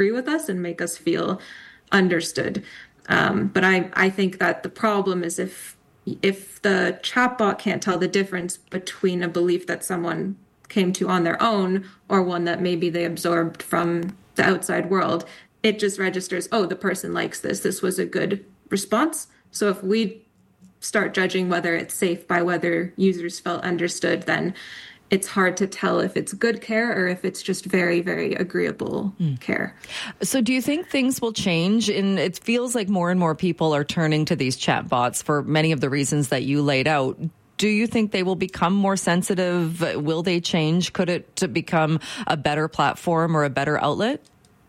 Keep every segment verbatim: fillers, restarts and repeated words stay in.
agree with us and make us feel understood. Um, but I, I think that the problem is if if the chatbot can't tell the difference between a belief that someone came to on their own or one that maybe they absorbed from the outside world, it just registers, oh, the person likes this. This was a good response. So if we start judging whether it's safe by whether users felt understood, then it's hard to tell if it's good care or if it's just very, very agreeable mm. care. So do you think things will change? And it feels like more and more people are turning to these chatbots for many of the reasons that you laid out. Do you think they will become more sensitive? Will they change? Could it become a better platform or a better outlet?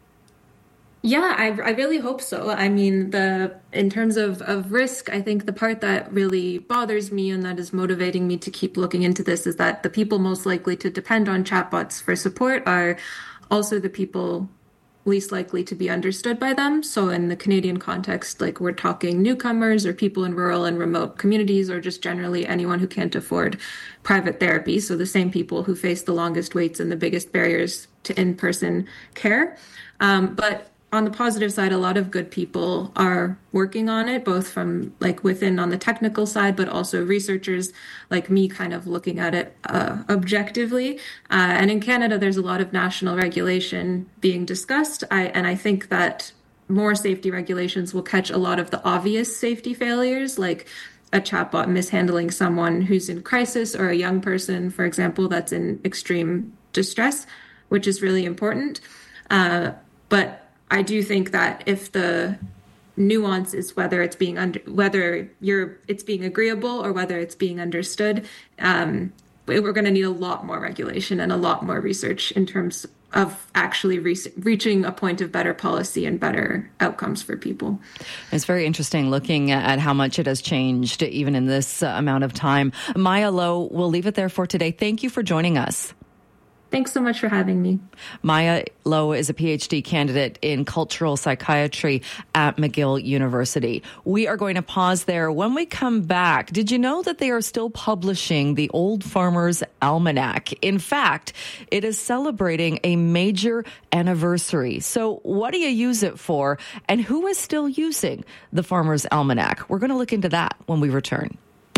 Yeah, I, I really hope so. I mean, the in terms of, of risk, I think the part that really bothers me and that is motivating me to keep looking into this is that the people most likely to depend on chatbots for support are also the people least likely to be understood by them. So in the Canadian context, like we're talking newcomers or people in rural and remote communities, or just generally anyone who can't afford private therapy. So the same people who face the longest waits and the biggest barriers to in-person care. Um, but on the positive side, a lot of good people are working on it, both from like within on the technical side, but also researchers like me kind of looking at it uh, objectively. Uh, and in Canada, there's a lot of national regulation being discussed. I, and I think that more safety regulations will catch a lot of the obvious safety failures, like a chatbot mishandling someone who's in crisis or a young person, for example, that's in extreme distress, which is really important. Uh, but I do think that if the nuance is whether it's being under, whether you're it's being agreeable or whether it's being understood, um, we're going to need a lot more regulation and a lot more research in terms of actually re- reaching a point of better policy and better outcomes for people. It's very interesting looking at how much it has changed even in this uh, amount of time. Maya Lowe, we'll leave it there for today. Thank you for joining us. Thanks so much for having me. Maya Lowe is a P H D candidate in cultural psychiatry at McGill University. We are going to pause there. When we come back, did you know that they are still publishing the Old Farmer's Almanac? In fact, it is celebrating a major anniversary. So what do you use it for? And who is still using the Farmer's Almanac? We're going to look into that when we return.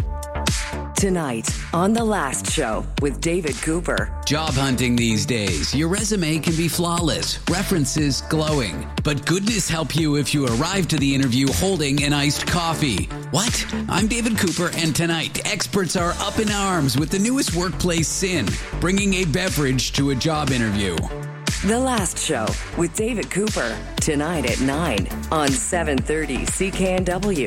Tonight on The Last Show with David Cooper. Job hunting these days. Your resume can be flawless, references glowing. But goodness help you if you arrive to the interview holding an iced coffee. What? I'm David Cooper, and tonight, experts are up in arms with the newest workplace sin, bringing a beverage to a job interview. The Last Show with David Cooper. Tonight at nine on seven thirty C K N W.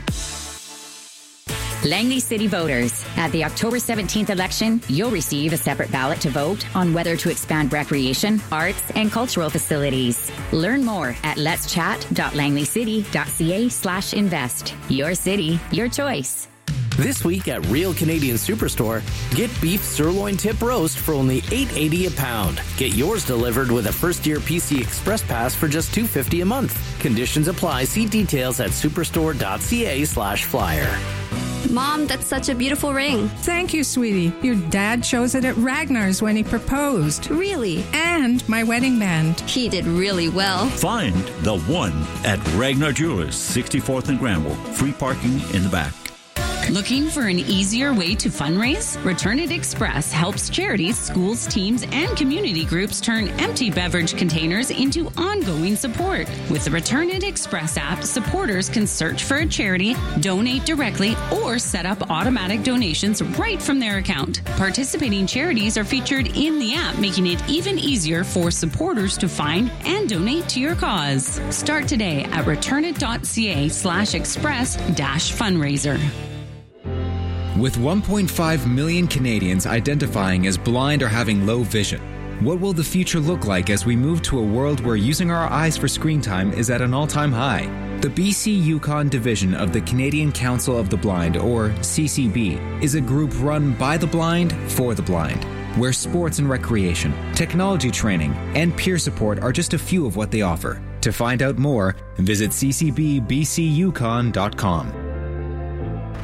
Langley City voters. At the October seventeenth election, you'll receive a separate ballot to vote on whether to expand recreation, arts, and cultural facilities. Learn more at letschat.langleycity.ca slash invest. Your city, your choice. This week at Real Canadian Superstore, get beef sirloin tip roast for only eight dollars and eighty cents a pound. Get yours delivered with a first-year P C Express Pass for just two dollars and fifty cents a month. Conditions apply. See details at superstore.ca slash flyer. Mom, that's such a beautiful ring. Thank you, sweetie. Your dad chose it at Ragnar's when he proposed. Really? And my wedding band. He did really well. Find the one at Ragnar Jewelers, sixty-fourth and Granville. Free parking in the back. Looking for an easier way to fundraise? Return It Express helps charities, schools, teams, and community groups turn empty beverage containers into ongoing support. With the Return It Express app, supporters can search for a charity, donate directly, or set up automatic donations right from their account. Participating charities are featured in the app, making it even easier for supporters to find and donate to your cause. Start today at returnit.ca slash express dash fundraiser. With one point five million Canadians identifying as blind or having low vision, what will the future look like as we move to a world where using our eyes for screen time is at an all-time high? The B C Yukon division of the Canadian Council of the Blind, or C C B, is a group run by the blind for the blind, where sports and recreation, technology training, and peer support are just a few of what they offer. To find out more, visit c c b b c yukon dot com.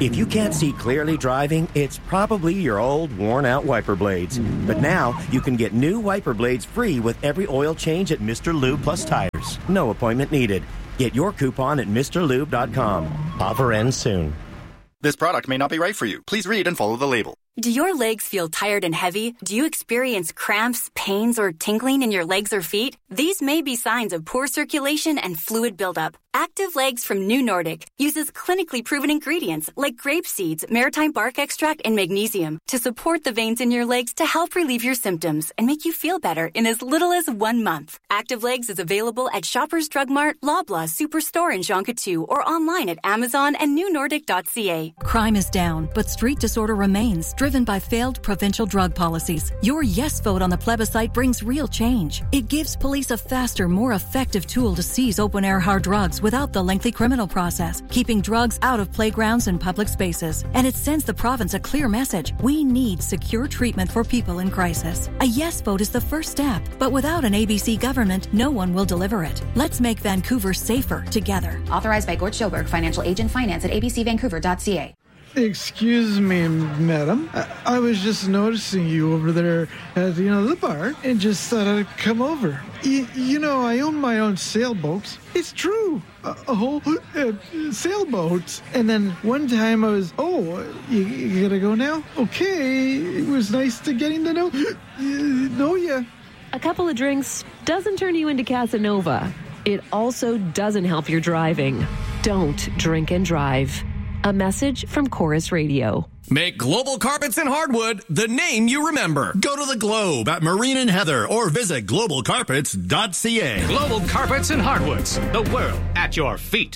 If you can't see clearly driving, it's probably your old, worn-out wiper blades. But now, you can get new wiper blades free with every oil change at Mister Lube Plus Tires. No appointment needed. Get your coupon at Mr Lube dot com. Offer ends soon. This product may not be right for you. Please read and follow the label. Do your legs feel tired and heavy? Do you experience cramps, pains, or tingling in your legs or feet? These may be signs of poor circulation and fluid buildup. Active Legs from New Nordic uses clinically proven ingredients like grape seeds, maritime bark extract, and magnesium to support the veins in your legs to help relieve your symptoms and make you feel better in as little as one month. Active Legs is available at Shoppers Drug Mart, Loblaw Superstore in Jonquière, or online at Amazon and new nordic dot c a. Crime is down, but street disorder remains, driven by failed provincial drug policies. Your yes vote on the plebiscite brings real change. It gives police a faster, more effective tool to seize open-air hard drugs without the lengthy criminal process, keeping drugs out of playgrounds and public spaces. And it sends the province a clear message. We need secure treatment for people in crisis. A yes vote is the first step, but without an A B C government, no one will deliver it. Let's make Vancouver safer together. Authorized by Gort Schoberg, Financial Agent Finance at a b c vancouver dot c a. Excuse me, madam. I, I was just noticing you over there at, you know, the bar and just thought I'd come over. Y- you know, I own my own sailboats. It's true. A, a whole uh, sailboats. And then one time I was, oh, you, you gotta go now? Okay. It was nice to getting to know, uh, know ya. A couple of drinks doesn't turn you into Casanova. It also doesn't help your driving. Don't drink and drive. A message from Chorus Radio. Make Global Carpets and Hardwood the name you remember. Go to the Globe at Marine and Heather or visit global carpets dot c a. Global Carpets and Hardwoods. The world at your feet.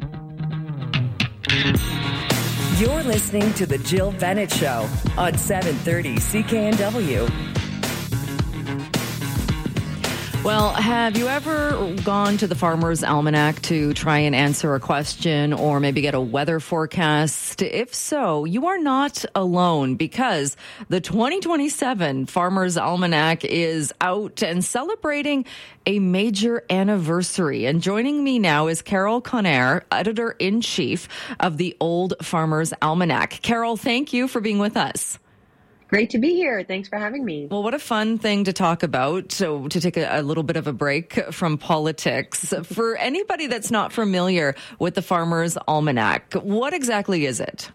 You're listening to The Jill Bennett Show on seven thirty C K N W. Well, have you ever gone to the Farmer's Almanac to try and answer a question or maybe get a weather forecast? If so, you are not alone because the twenty twenty-seven Farmer's Almanac is out and celebrating a major anniversary. And joining me now is Carol Conner, Editor-in-Chief of the Old Farmer's Almanac. Carol, thank you for being with us. Great to be here. Thanks for having me. Well, what a fun thing to talk about. So to take a, a little bit of a break from politics. For anybody that's not familiar with the Farmer's Almanac, what exactly is it?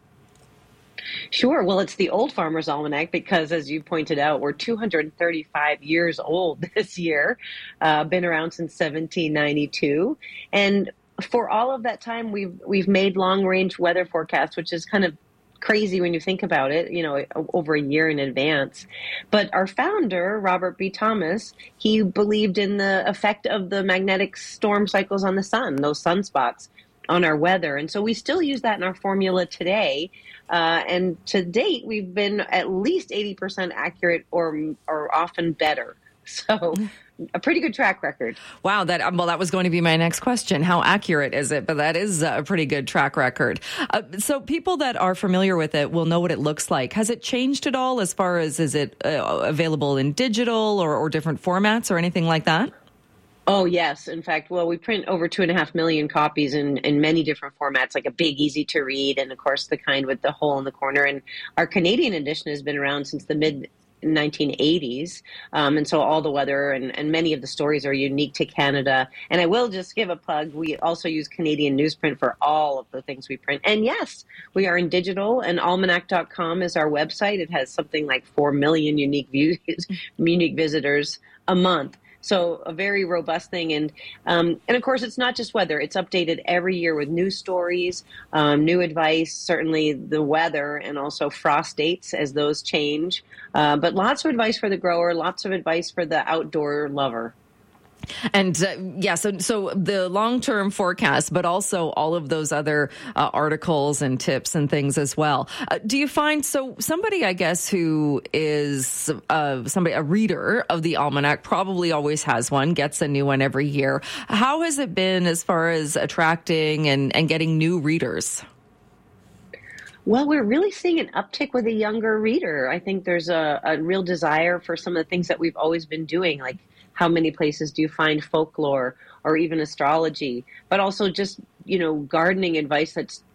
Sure. Well, it's the Old Farmer's Almanac because, as you pointed out, we're two hundred thirty-five years old this year, uh, been around since seventeen ninety-two. And for all of that time, we've, we've made long-range weather forecasts, which is kind of crazy when you think about it, you know, over a year in advance. But our founder, Robert B. Thomas, he believed in the effect of the magnetic storm cycles on the sun, those sunspots on our weather. And so we still use that in our formula today. Uh, and to date, we've been at least eighty percent accurate or, or often better. So a pretty good track record. Wow. That well, that was going to be my next question. How accurate is it? But that is a pretty good track record. Uh, so people that are familiar with it will know what it looks like. Has it changed at all as far as is it uh, available in digital or, or different formats or anything like that? Oh, yes. In fact, well, we print over two and a half million copies in, in many different formats, like a big, easy to read, and of course the kind with the hole in the corner. And our Canadian edition has been around since the mid nineteen eighties. Um, and so all the weather and, and many of the stories are unique to Canada. And I will just give a plug. We also use Canadian newsprint for all of the things we print. And yes, we are in digital, and almanac dot com is our website. It has something like four million unique views, unique visitors a month. So a very robust thing. And um, and of course, it's not just weather. It's updated every year with new stories, um, new advice, certainly the weather, and also frost dates as those change. Uh, but lots of advice for the grower, lots of advice for the outdoor lover. And uh, yeah, so so the long-term forecast, but also all of those other uh, articles and tips and things as well. Uh, do you find, so somebody, I guess, who is uh, somebody, a reader of the Almanac probably always has one, gets a new one every year. How has it been as far as attracting and, and getting new readers? Well, we're really seeing an uptick with a younger reader. I think there's a, a real desire for some of the things that we've always been doing, like how many places do you find folklore or even astrology, but also just, you know, gardening advice that's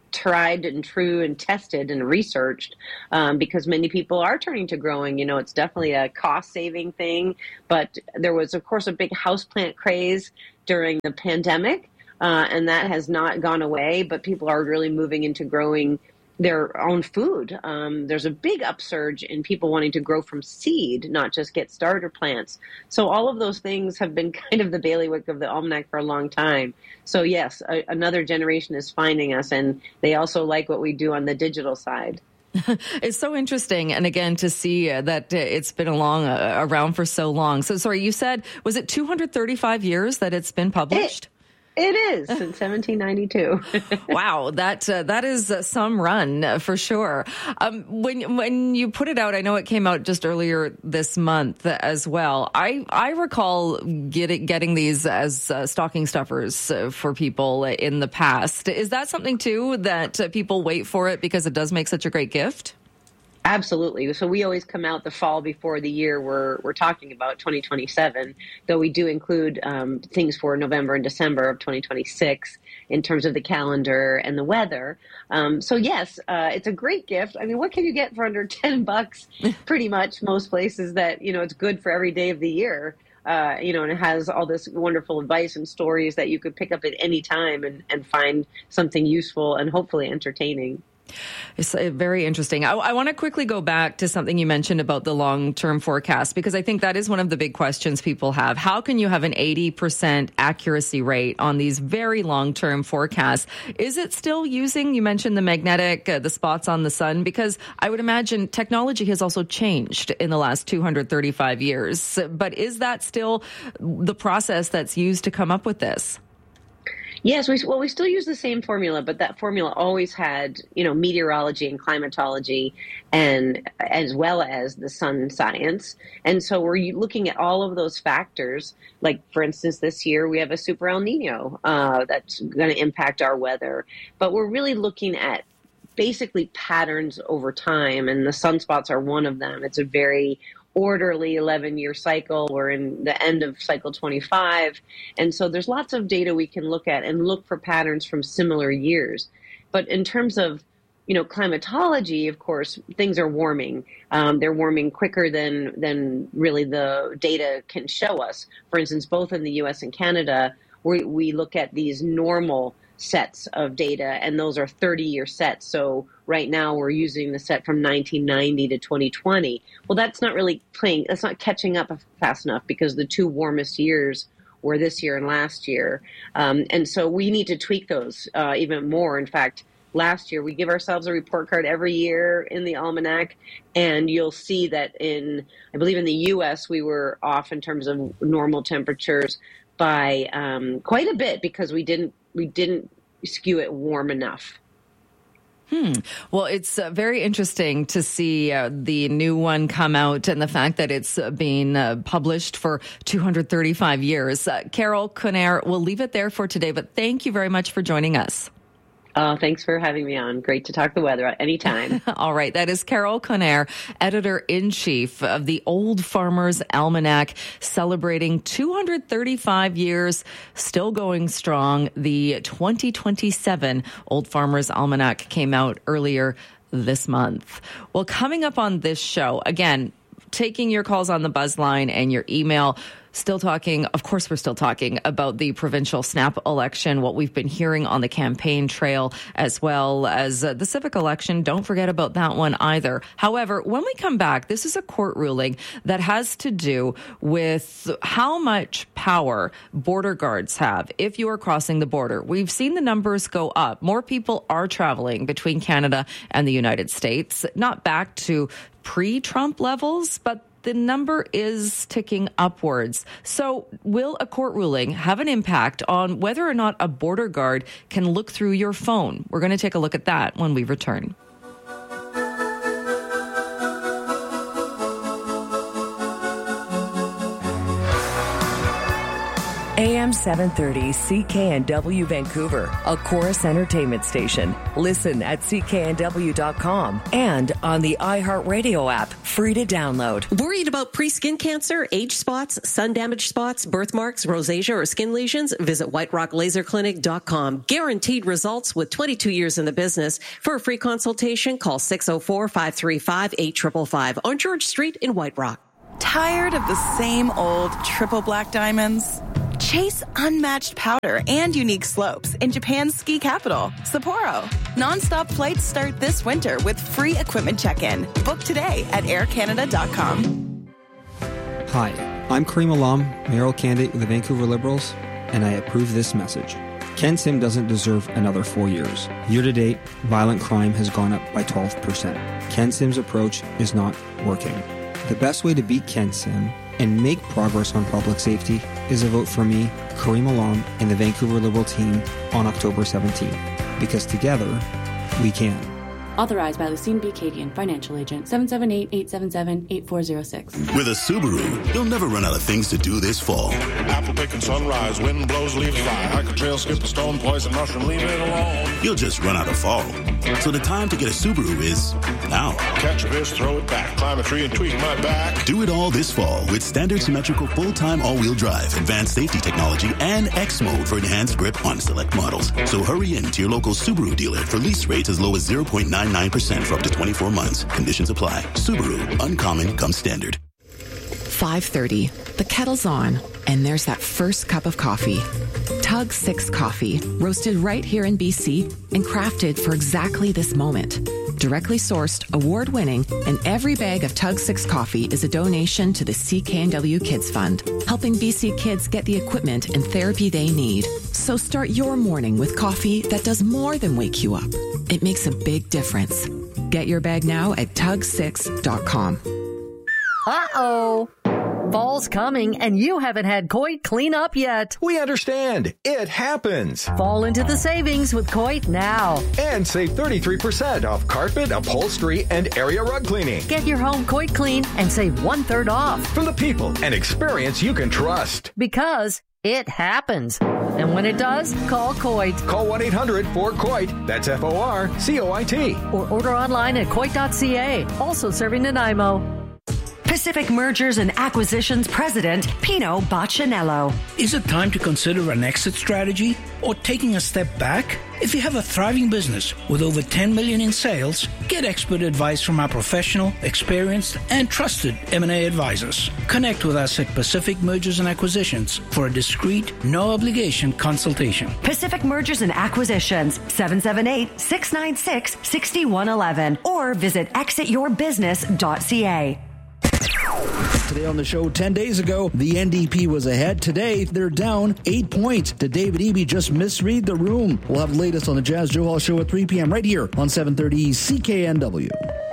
tried and true and tested and researched um, because many people are turning to growing. You know, it's definitely a cost-saving thing, but there was, of course, a big houseplant craze during the pandemic, uh, and that has not gone away, but people are really moving into growing their own food. Um, there's a big upsurge in people wanting to grow from seed, not just get starter plants. So all of those things have been kind of the bailiwick of the Almanac for a long time. So yes, a, another generation is finding us, and they also like what we do on the digital side. It's so interesting. And again, to see uh, that uh, it's been along, uh, around for so long. So sorry, you said, was it two hundred thirty-five years that it's been published? It- It is since seventeen ninety-two. Wow, that uh, that is uh, some run uh, for sure. Um, when when you put it out, I know it came out just earlier this month as well. I I recall getting getting these as uh, stocking stuffers uh, for people in the past. Is that something too that uh, people wait for it because it does make such a great gift? Absolutely. So we always come out the fall before the year we're we're talking about twenty twenty-seven, though we do include um, things for November and December of twenty twenty-six in terms of the calendar and the weather. Um, so yes, uh, it's a great gift. I mean, what can you get for under ten bucks? Pretty much most places that, you know, it's good for every day of the year. Uh, you know, and it has all this wonderful advice and stories that you could pick up at any time and, and find something useful and hopefully entertaining. It's very interesting. I, I want to quickly go back to something you mentioned about the long-term forecast, because I think that is one of the big questions people have. How can you have an eighty percent accuracy rate on these very long-term forecasts? Is it still using, you mentioned the magnetic, uh, the spots on the sun, because I would imagine technology has also changed in the last two hundred thirty-five years. But is that still the process that's used to come up with this? Yes, we, well, we still use the same formula, but that formula always had, you know, meteorology and climatology, and as well as the sun science. And so we're looking at all of those factors. Like, for instance, this year we have a super El Nino uh, that's going to impact our weather. But we're really looking at basically patterns over time, and the sunspots are one of them. It's a very orderly eleven-year cycle. We're in the end of cycle twenty-five. And so there's lots of data we can look at and look for patterns from similar years. But in terms of, you know, climatology, of course, things are warming. Um, they're warming quicker than, than really the data can show us. For instance, both in the U S and Canada, we, we look at these normal sets of data, and those are thirty-year sets. So right now we're using the set from nineteen ninety to twenty twenty. Well, that's not really playing, that's not catching up fast enough, because the two warmest years were this year and last year. Um, and so we need to tweak those uh, even more. In fact, last year we give ourselves a report card every year in the Almanac, and you'll see that in, I believe in the U S, we were off in terms of normal temperatures by um, quite a bit, because we didn't we didn't skew it warm enough. Hmm. Well, it's uh, very interesting to see uh, the new one come out, and the fact that it's uh, being uh, published for two hundred thirty-five years. Uh, Carol Conaire, we'll leave it there for today, but thank you very much for joining us. Uh, thanks for having me on. Great to talk the weather at any time. All right. That is Carol Conaire, editor-in-chief of the Old Farmer's Almanac, celebrating two hundred thirty-five years, still going strong. The twenty twenty-seven Old Farmer's Almanac came out earlier this month. Well, coming up on this show, again, taking your calls on the buzz line and your email. Still talking, of course, we're still talking about the provincial snap election, what we've been hearing on the campaign trail, as well as uh, the civic election. Don't forget about that one either. However, when we come back, this is a court ruling that has to do with how much power border guards have if you are crossing the border. We've seen the numbers go up. More people are traveling between Canada and the United States, not back to pre-Trump levels, but the number is ticking upwards. So will a court ruling have an impact on whether or not a border guard can look through your phone? We're going to take a look at that when we return. A M seven thirty C K N W Vancouver, a Chorus Entertainment station. Listen at C K N W dot com and on the iHeartRadio app, free to download. Worried about pre-skin cancer, age spots, sun damage spots, birthmarks, rosacea, or skin lesions? Visit white rock laser clinic dot com. Guaranteed results with twenty-two years in the business. For a free consultation, call six oh four, five three five, eight five five five on George Street in White Rock. Tired of the same old triple black diamonds? Chase unmatched powder and unique slopes in Japan's ski capital, Sapporo. Non-stop flights start this winter with free equipment check-in. Book today at air canada dot com. Hi, I'm Kareem Alam, mayoral candidate with the Vancouver Liberals, and I approve this message. Ken Sim doesn't deserve another four years. Year-to-date, violent crime has gone up by twelve percent. Ken Sim's approach is not working. The best way to beat Ken Sim and make progress on public safety is a vote for me, Kareem Alam, and the Vancouver Liberal team on October seventeenth. Because together, we can. Authorized by Lucine B. Cadian, Financial Agent, seven seven eight, eight seven seven, eight four zero six. With a Subaru, you'll never run out of things to do this fall. Apple picking sunrise, wind blows, leaves fly. Hike a trail, skip a stone, poison mushroom, leave it alone. You'll just run out of fall. So the time to get a Subaru is now. Catch a fish, throw it back, climb a tree and tweak my back. Do it all this fall with standard symmetrical full-time all-wheel drive, advanced safety technology, and X mode for enhanced grip on select models. So hurry in to your local Subaru dealer for lease rates as low as zero point nine nine percent for up to twenty-four months. Conditions apply. Subaru, uncommon comes standard. five thirty. The kettle's on, and there's that first cup of coffee. Tug six Coffee, roasted right here in B C and crafted for exactly this moment. Directly sourced, award-winning, and every bag of Tug six Coffee is a donation to the C K N W Kids Fund, helping B C kids get the equipment and therapy they need. So start your morning with coffee that does more than wake you up. It makes a big difference. Get your bag now at tug six dot com. Uh-oh. Fall's coming, and you haven't had Coit clean up yet. We understand. It happens. Fall into the savings with Coit now. And save thirty-three percent off carpet, upholstery, and area rug cleaning. Get your home Coit clean and save one-third off. From the people and experience you can trust. Because it happens. And when it does, call Coit. Call one eight hundred four C O I T. That's F O R C O I T. Or order online at coit dot c a. Also serving Nanaimo. Pacific Mergers and Acquisitions President Pino Baccinello. Is it time to consider an exit strategy or taking a step back? If you have a thriving business with over ten million dollars in sales, get expert advice from our professional, experienced, and trusted M and A advisors. Connect with us at Pacific Mergers and Acquisitions for a discreet, no-obligation consultation. Pacific Mergers and Acquisitions, seven seven eight, six nine six, six one one one, or visit exit your business dot c a. Today on the show, ten days ago, the N D P was ahead. Today, they're down eight points. Did David Eby just misread the room? We'll have the latest on the Jazz Joe Hall Show at three p.m. right here on seven thirty C K N W.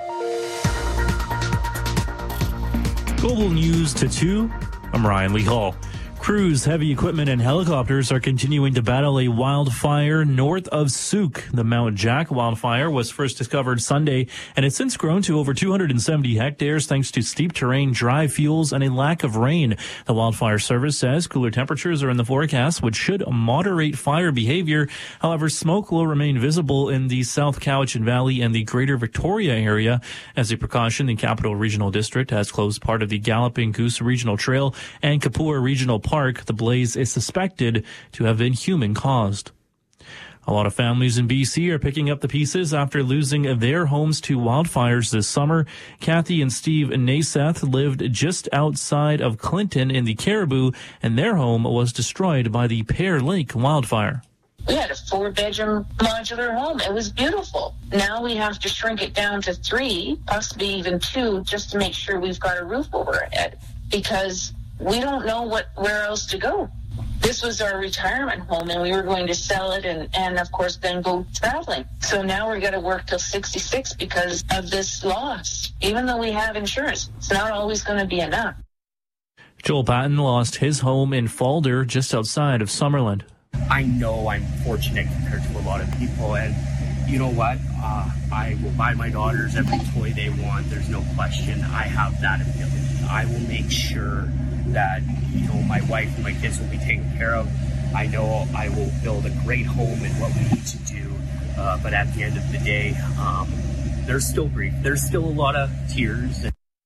Global News to two. I'm Ryan Lee Hall. Crews, heavy equipment, and helicopters are continuing to battle a wildfire north of Souk. The Mount Jack wildfire was first discovered Sunday, and it's since grown to over two hundred seventy hectares thanks to steep terrain, dry fuels, and a lack of rain. The Wildfire Service says cooler temperatures are in the forecast, which should moderate fire behavior. However, smoke will remain visible in the South Cowichan Valley and the Greater Victoria area. As a precaution, the Capital Regional District has closed part of the Galloping Goose Regional Trail and Kapua Regional Park. The blaze is suspected to have been human-caused. A lot of families in B C are picking up the pieces after losing their homes to wildfires this summer. Kathy and Steve Naseth lived just outside of Clinton in the Caribou, and their home was destroyed by the Pear Lake wildfire. We had a four-bedroom modular home. It was beautiful. Now we have to shrink it down to three, possibly even two, just to make sure we've got a roof over our head, because we don't know what where else to go. This was our retirement home, and we were going to sell it and, and of course, then go traveling. So now we're going to work till sixty-six because of this loss. Even though we have insurance, it's not always going to be enough. Joel Patton lost his home in Falder, just outside of Summerland. I know I'm fortunate compared to a lot of people, and you know what? Uh, I will buy my daughters every toy they want. There's no question. I have that ability. I will make sure that, you know, my wife and my kids will be taken care of. I know I will build a great home in what we need to do. Uh, but at the end of the day, um, there's still grief. There's still a lot of tears.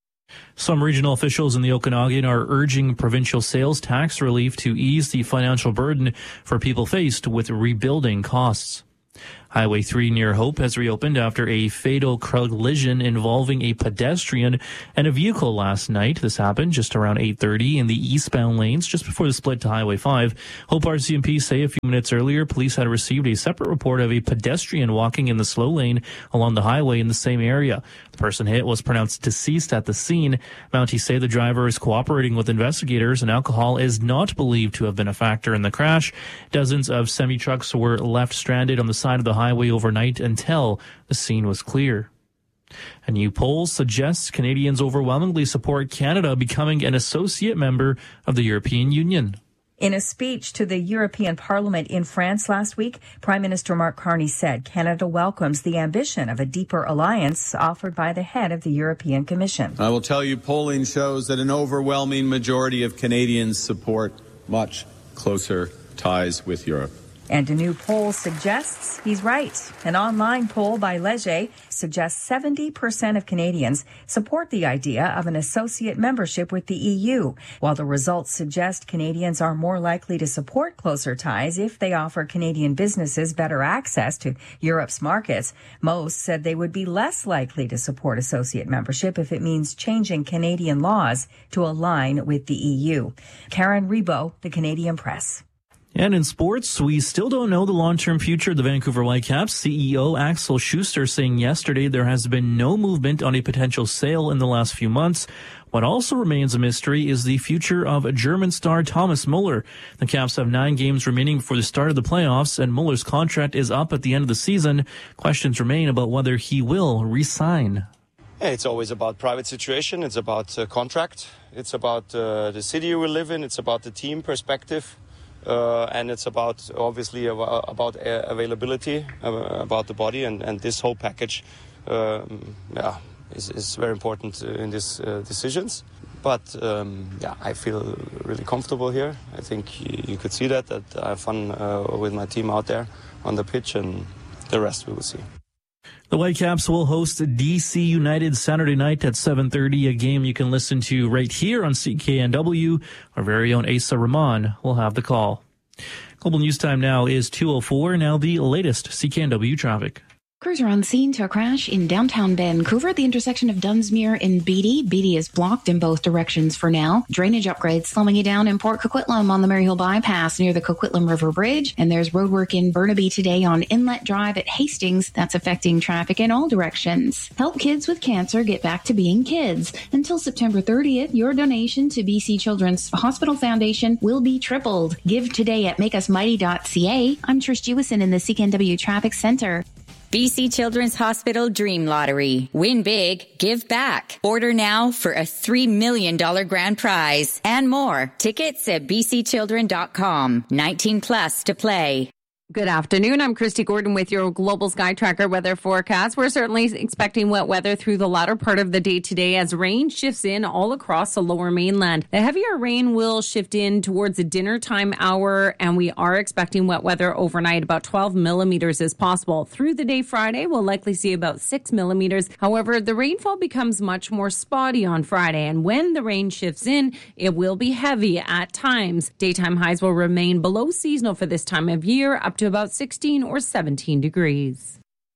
Some regional officials in the Okanagan are urging provincial sales tax relief to ease the financial burden for people faced with rebuilding costs. Highway three near Hope has reopened after a fatal collision involving a pedestrian and a vehicle last night. This happened just around eight thirty in the eastbound lanes, just before the split to Highway five. Hope R C M P say a few minutes earlier, police had received a separate report of a pedestrian walking in the slow lane along the highway in the same area. The person hit was pronounced deceased at the scene. Mounties say the driver is cooperating with investigators and alcohol is not believed to have been a factor in the crash. Dozens of semi-trucks were left stranded on the side of the highway overnight until the scene was clear. A new poll suggests Canadians overwhelmingly support Canada becoming an associate member of the European Union. In a speech to the European Parliament in France last week, Prime Minister Mark Carney said Canada welcomes the ambition of a deeper alliance offered by the head of the European Commission. I will tell you, polling shows that an overwhelming majority of Canadians support much closer ties with Europe. And a new poll suggests he's right. An online poll by Leger suggests seventy percent of Canadians support the idea of an associate membership with the E U, while the results suggest Canadians are more likely to support closer ties if they offer Canadian businesses better access to Europe's markets. Most said they would be less likely to support associate membership if it means changing Canadian laws to align with the E U. Karen Rebo, The Canadian Press. And in sports, we still don't know the long-term future of the Vancouver Whitecaps. C E O Axel Schuster saying yesterday there has been no movement on a potential sale in the last few months. What also remains a mystery is the future of German star Thomas Muller. The Caps have nine games remaining before the start of the playoffs, and Muller's contract is up at the end of the season. Questions remain about whether he will re-sign. It's always about private situation. It's about uh, contract. It's about uh, the city we live in. It's about the team perspective. Uh, and it's about, obviously, about, about uh, availability, uh, about the body, and, and this whole package um, yeah, is, is very important in these uh, decisions. But, um, yeah, I feel really comfortable here. I think you, you could see that, that I have fun uh, with my team out there on the pitch, and the rest we will see. The Whitecaps will host D C United Saturday night at seven thirty, a game you can listen to right here on C K N W. Our very own Asa Rahman will have the call. Global News Time now is two oh four. Now the latest C K N W traffic. Crews are on scene to a crash in downtown Vancouver at the intersection of Dunsmuir and Beatty. Beatty is blocked in both directions for now. Drainage upgrades slowing you down in Port Coquitlam on the Maryhill Bypass near the Coquitlam River Bridge. And there's roadwork in Burnaby today on Inlet Drive at Hastings. That's affecting traffic in all directions. Help kids with cancer get back to being kids. Until September thirtieth, your donation to B C Children's Hospital Foundation will be tripled. Give today at make us mighty dot c a. I'm Trish Jewison in the C K N W Traffic Center. B C Children's Hospital Dream Lottery. Win big, give back. Order now for a three million dollars grand prize and more. Tickets at b c children dot com. nineteen plus to play. Good afternoon. I'm Christy Gordon with your Global Sky Tracker weather forecast. We're certainly expecting wet weather through the latter part of the day today as rain shifts in all across the lower mainland. The heavier rain will shift in towards the dinner time hour, and we are expecting wet weather overnight. About twelve millimeters is possible. Through the day Friday, we'll likely see about six millimeters. However, the rainfall becomes much more spotty on Friday, and when the rain shifts in, it will be heavy at times. Daytime highs will remain below seasonal for this time of year, up to to about sixteen or seventeen degrees.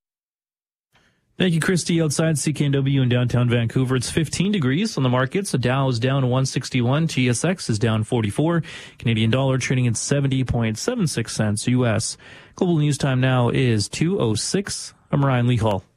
Thank you, Christy. Outside C K N W in downtown Vancouver, it's fifteen degrees on the markets. The Dow is down one sixty-one. T S X is down forty-four. Canadian dollar trading at seventy point seven six cents U S. Global News Time now is two oh six. I'm Ryan Lee Hall.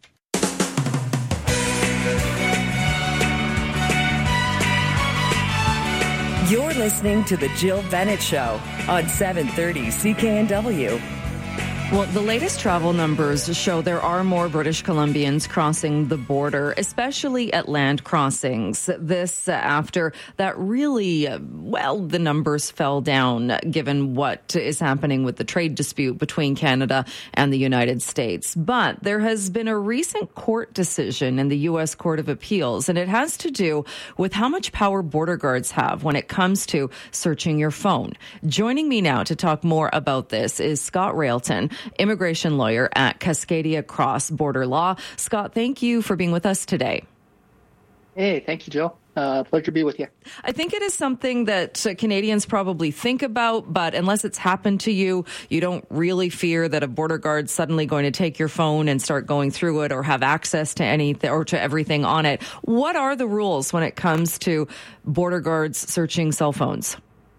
You're listening to The Jill Bennett Show on seven thirty C K N W. Well, the latest travel numbers show there are more British Columbians crossing the border, especially at land crossings. This uh, after that really, uh, well, the numbers fell down given what is happening with the trade dispute between Canada and the United States. But there has been a recent court decision in the U S Court of Appeals, and it has to do with how much power border guards have when it comes to searching your phone. Joining me now to talk more about this is Scott Railton, immigration lawyer at Cascadia Cross Border Law. Scott, thank you for being with us today. Hey, thank you, Jill. Uh, pleasure to be with you. I think it is something that uh, Canadians probably think about, but unless it's happened to you, you don't really fear that a border guard's suddenly going to take your phone and start going through it or have access to anything or to everything on it. What are the rules when it comes to border guards searching cell phones?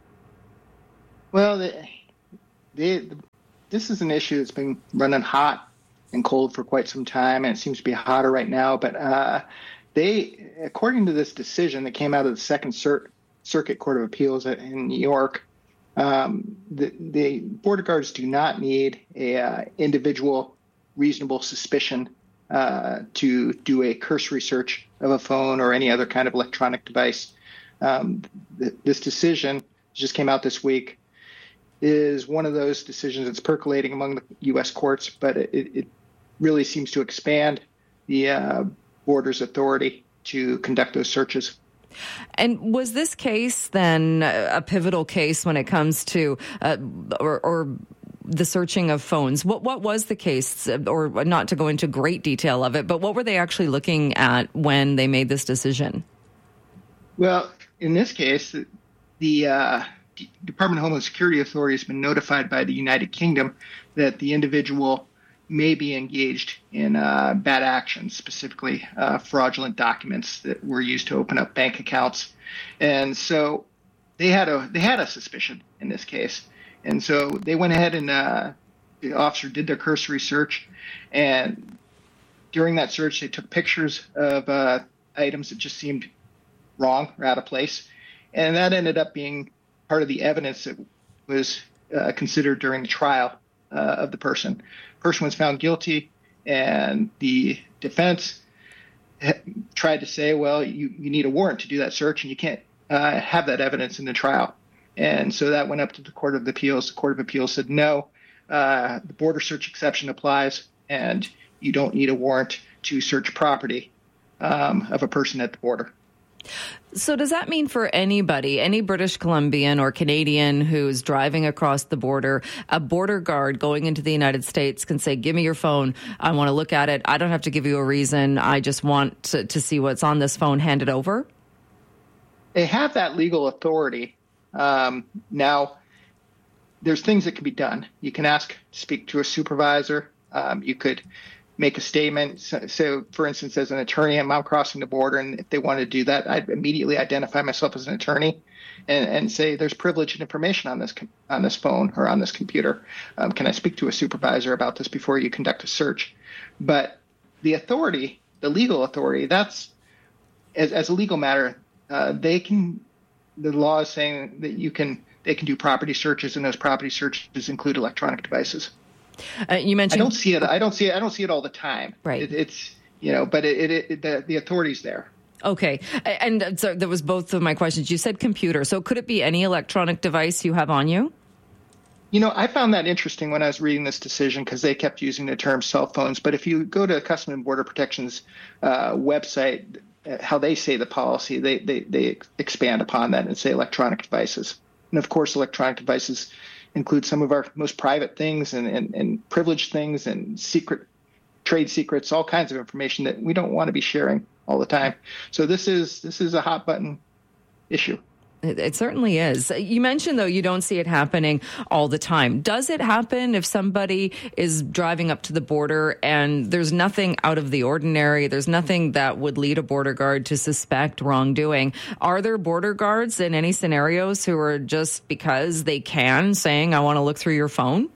Well, the, the, this is an issue that's been running hot and cold for quite some time, and it seems to be hotter right now. But uh, they, according to this decision that came out of the Second Cir- Circuit Court of Appeals in New York, um, the, the border guards do not need a uh, individual reasonable suspicion uh, to do a cursory search of a phone or any other kind of electronic device. Um, th- this decision just came out this week. Is one of those decisions that's percolating among the U S courts, but it, it really seems to expand the uh, border's authority to conduct those searches. And was this case then a pivotal case when it comes to uh, or, or the searching of phones? What what was the case, or not to go into great detail of it, but what were they actually looking at when they made this decision? Well, in this case, the uh, Department of Homeland Security Authority has been notified by the United Kingdom that the individual may be engaged in uh, bad actions, specifically uh, fraudulent documents that were used to open up bank accounts. And so they had a they had a suspicion in this case. And so they went ahead and uh, the officer did their cursory search. And during that search, they took pictures of uh, items that just seemed wrong or out of place. And that ended up being part of the evidence that was uh, considered during the trial uh, of the person. Person was found guilty, and the defense tried to say, well, you, you need a warrant to do that search, and you can't uh, have that evidence in the trial. And so that went up to the Court of Appeals. The Court of Appeals said, no, uh, the border search exception applies, and you don't need a warrant to search property um, of a person at the border. So does that mean for anybody, any British Columbian or Canadian who's driving across the border, a border guard going into the United States can say, give me your phone. I want to look at it. I don't have to give you a reason. I just want to, to see what's on this phone. Hand it over? They have that legal authority. Um, now, there's things that can be done. You can ask to speak to a supervisor. Um, you could make a statement. So, so, for instance, as an attorney, I'm out crossing the border, and if they wanted to do that, I'd immediately identify myself as an attorney and, and say, there's privileged information on this on this phone or on this computer. Um, can I speak to a supervisor about this before you conduct a search? But the authority, the legal authority, that's, as, as a legal matter, uh, they can, the law is saying that you can, they can do property searches, and those property searches include electronic devices. Uh, you mentioned I don't see it. I don't see it. I don't see it all the time. Right. It, it's you know, but it, it, it the the authority's there. Okay. And so that was both of my questions. You said computer. So could it be any electronic device you have on you? You know, I found that interesting when I was reading this decision because they kept using the term cell phones. But if you go to Customs and Border Protection's uh, website, uh, how they say the policy, they, they they expand upon that and say electronic devices. And of course, electronic devices include some of our most private things and, and, and privileged things and secret trade secrets, all kinds of information that we don't want to be sharing all the time. So this is this is a hot button issue. It, it certainly is. You mentioned, though, you don't see it happening all the time. Does it happen if somebody is driving up to the border and there's nothing out of the ordinary, there's nothing that would lead a border guard to suspect wrongdoing? Are there border guards in any scenarios who are just because they can saying, I want to look through your phone?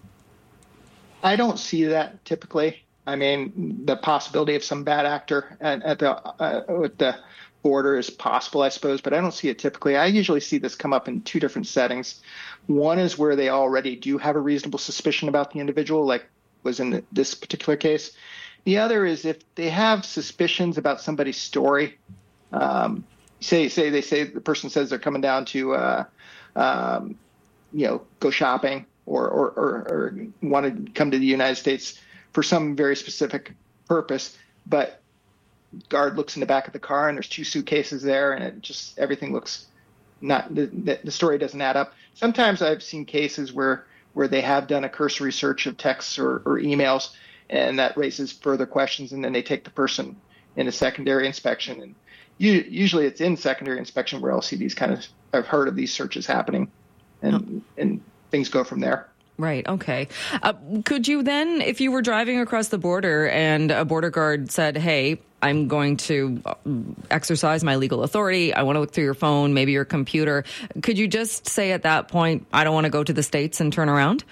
I don't see that typically. I mean, the possibility of some bad actor at, at the uh, with the border is possible, I suppose, but I don't see it typically. I usually see this come up in two different settings. One is where they already do have a reasonable suspicion about the individual, like was in this particular case. The other is if they have suspicions about somebody's story. Um, say say they say the person says they're coming down to uh, um, you know go shopping or, or or or want to come to the United States for some very specific purpose, but guard looks in the back of the car and there's two suitcases there, and it just everything looks not the, the story doesn't add up. Sometimes I've seen cases where where they have done a cursory search of texts or, or emails, and that raises further questions, and then they take the person in a secondary inspection. And you, usually it's in secondary inspection where L C Ds kind of have heard of these searches happening, and oh. and things go from there. Right. Okay. Uh, could you then, if you were driving across the border and a border guard said, hey, I'm going to exercise my legal authority, I want to look through your phone, maybe your computer, could you just say at that point, I don't want to go to the States and turn around?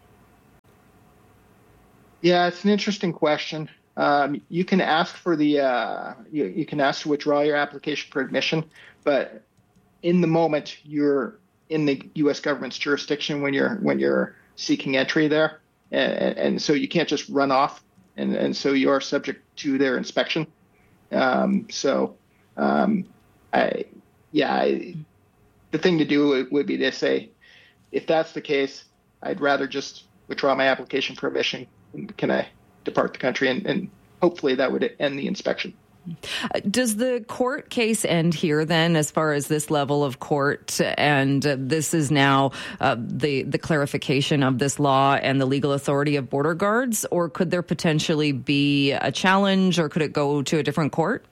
Yeah, it's an interesting question. Um, you can ask for the, uh, you, you can ask to withdraw your application for admission, but in the moment you're in the U S government's jurisdiction when you're when you're seeking entry there, and, and so you can't just run off, and, and so you are subject to their inspection. Um, so, um, I, yeah, I, the thing to do would, would be to say, if that's the case, I'd rather just withdraw my application for admission. Can I depart the country? And, and hopefully that would end the inspection. Does the court case end here then, as far as this level of court, and uh, this is now uh, the the clarification of this law and the legal authority of border guards, or could there potentially be a challenge, or could it go to a different court?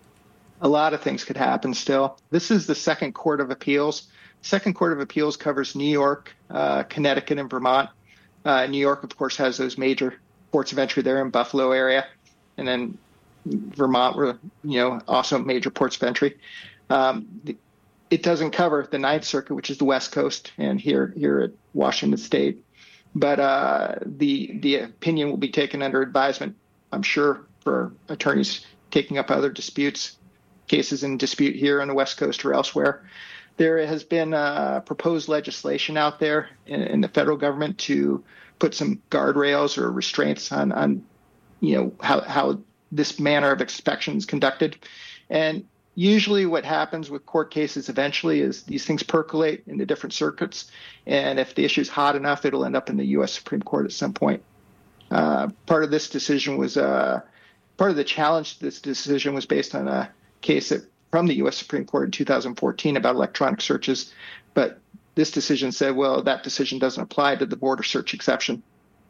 A lot of things could happen still. This is the second court of appeals. Second court of appeals covers New York, uh, Connecticut, and Vermont. Uh, New York, of course, has those major ports of entry there in Buffalo area, and then Vermont were, you know, also major ports of entry. Um, it doesn't cover the Ninth Circuit, which is the West Coast, and here here at Washington State. But uh, the the opinion will be taken under advisement, I'm sure, for attorneys taking up other disputes, cases in dispute here on the West Coast or elsewhere. There has been uh, proposed legislation out there in, in the federal government to put some guardrails or restraints on, on you know, how how this manner of inspection is conducted. And usually what happens with court cases eventually is these things percolate into different circuits. And if the issue is hot enough, it'll end up in the U S Supreme Court at some point. Uh, part of this decision was, uh, part of the challenge to this decision was based on a case that, from the U S Supreme Court in two thousand fourteen about electronic searches. But this decision said, well, that decision doesn't apply to the border search exception.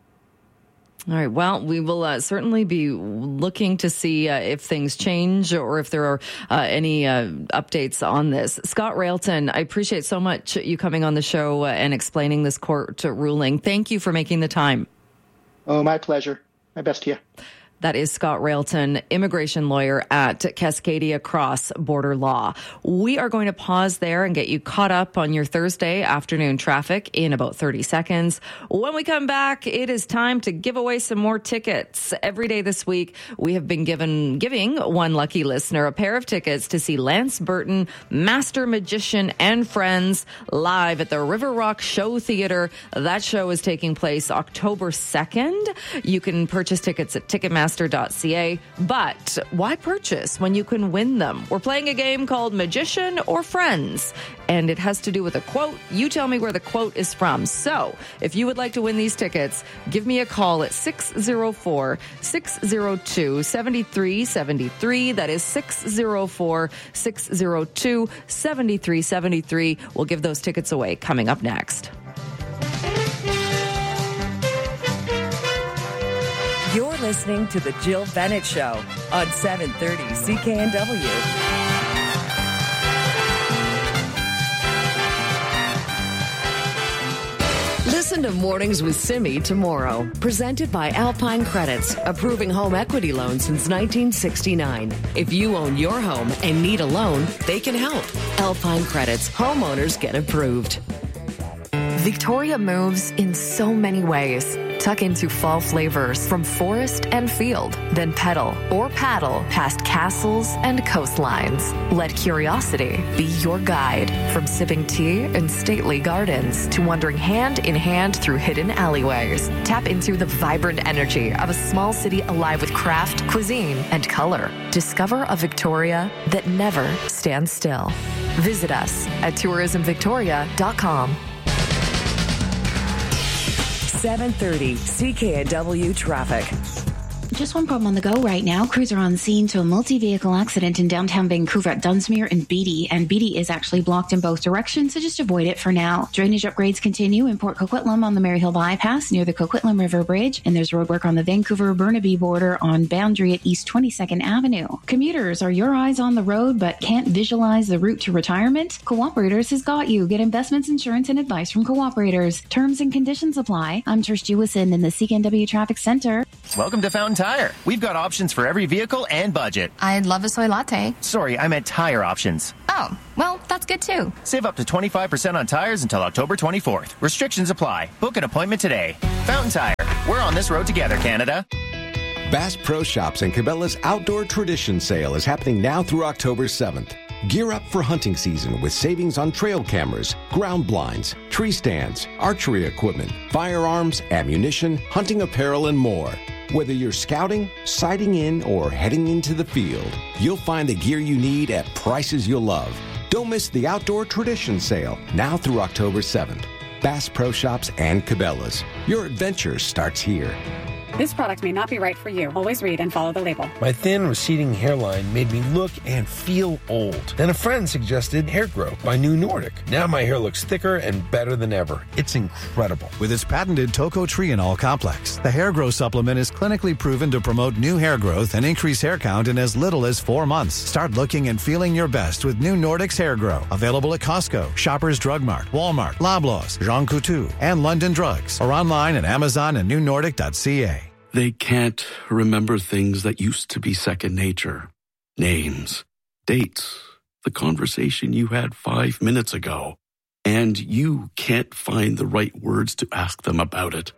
All right. Well, we will uh, certainly be looking to see uh, if things change or if there are uh, any uh, updates on this. Scott Railton, I appreciate so much you coming on the show uh, and explaining this court ruling. Thank you for making the time. Oh, my pleasure. My best to you. That is Scott Railton, immigration lawyer at Cascadia Cross Border Law. We are going to pause there and get you caught up on your Thursday afternoon traffic in about thirty seconds. When we come back, it is time to give away some more tickets. Every day this week, we have been given giving one lucky listener a pair of tickets to see Lance Burton, Master Magician, and Friends live at the River Rock Show Theater. That show is taking place October second. You can purchase tickets at Ticketmaster dot c a, but why purchase when you can win them? We're playing a game called Magician or Friends, and it has to do with a quote. You tell me where the quote is from. So if you would like to win these tickets, give me a call at six oh four, six oh two, seven three seven three. That is six oh four, six oh two, seven three seven three. We'll give those tickets away coming up next. You're listening to The Jill Bennett Show on seven thirty C K N W. Listen to Mornings with Simi tomorrow. Presented by Alpine Credits, approving home equity loans since nineteen sixty-nine. If you own your home and need a loan, they can help. Alpine Credits, homeowners get approved. Victoria moves in so many ways. Tuck into fall flavors from forest and field, then pedal or paddle past castles and coastlines. Let curiosity be your guide, from sipping tea in stately gardens to wandering hand in hand through hidden alleyways. Tap into the vibrant energy of a small city alive with craft, cuisine, and color. Discover a Victoria that never stands still. Visit us at tourism victoria dot com. seven thirty C K N W traffic. Just one problem on the go right now. Crews are on scene to a multi-vehicle accident in downtown Vancouver at Dunsmuir and Beatty, and Beatty is actually blocked in both directions, so just avoid it for now. Drainage upgrades continue in Port Coquitlam on the Maryhill Bypass near the Coquitlam River Bridge, and there's roadwork on the Vancouver-Burnaby border on Boundary at East twenty-second Avenue. Commuters, are your eyes on the road but can't visualize the route to retirement? Cooperators has got you. Get investments, insurance, and advice from Cooperators. Terms and conditions apply. I'm Trish Jewison in the C K N W Traffic Center. Welcome to Fountain Tire. We've got options for every vehicle and budget. I'd love a soy latte. Sorry, I meant tire options. Oh, well, that's good too. Save up to twenty-five percent on tires until October twenty-fourth. Restrictions apply. Book an appointment today. Fountain Tire. We're on this road together, Canada. Bass Pro Shops and Cabela's Outdoor Tradition Sale is happening now through October seventh. Gear up for hunting season with savings on trail cameras, ground blinds, tree stands, archery equipment, firearms, ammunition, hunting apparel, and more. Whether you're scouting, sighting in, or heading into the field, you'll find the gear you need at prices you'll love. Don't miss the Outdoor Tradition Sale, now through October seventh. Bass Pro Shops and Cabela's. Your adventure starts here. This product may not be right for you. Always read and follow the label. My thin, receding hairline made me look and feel old. Then a friend suggested Hair Grow by New Nordic. Now my hair looks thicker and better than ever. It's incredible. With its patented tocotrienol complex, the Hair Grow supplement is clinically proven to promote new hair growth and increase hair count in as little as four months. Start looking and feeling your best with New Nordic's Hair Grow. Available at Costco, Shoppers Drug Mart, Walmart, Loblaws, Jean Coutu, and London Drugs. Or online at Amazon and new nordic dot c a. They can't remember things that used to be second nature. Names, dates, the conversation you had five minutes ago. And you can't find the right words to ask them about it.